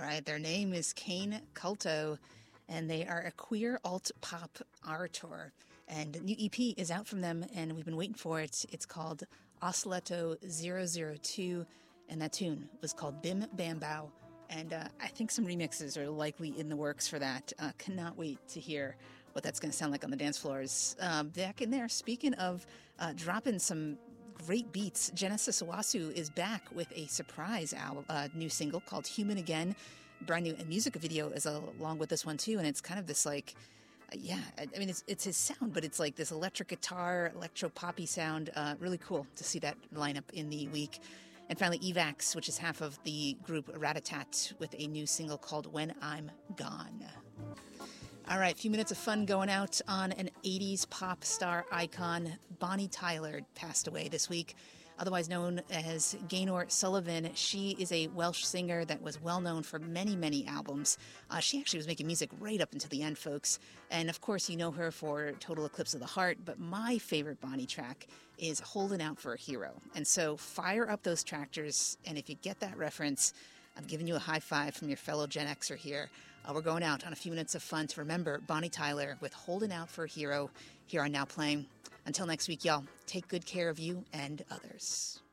right, their name is Kane Culto, and they are a queer alt-pop orator. And a new EP is out from them, and we've been waiting for it. It's called Oscillato 002, and that tune was called Bim Bam Bow. And I think some remixes are likely in the works for that. Cannot wait to hear what that's going to sound like on the dance floors. Back in there, speaking of dropping some great beats, Genesis Owasu is back with a surprise album, new single called Human Again. Brand new music video is along with this one too, and it's kind of this like, I mean, it's his sound, but it's like this electric guitar, electro poppy sound. Really cool to see that lineup in the week. And finally, Evax, which is half of the group Ratatat, with a new single called When I'm Gone. All right, a few minutes of fun going out on an 80s pop star icon. Bonnie Tyler passed away this week, otherwise known as Gaynor Sullivan. She is a Welsh singer that was well known for many, many albums. She actually was making music right up until the end, folks. And of course, you know her for Total Eclipse of the Heart, but my favorite Bonnie track is Holding Out for a Hero. And so fire up those tractors, and if you get that reference, I'm giving you a high five from your fellow Gen Xer here. We're going out on a few minutes of fun to remember Bonnie Tyler with Holding Out for a Hero here on Now Playing. Until next week, y'all, take good care of you and others.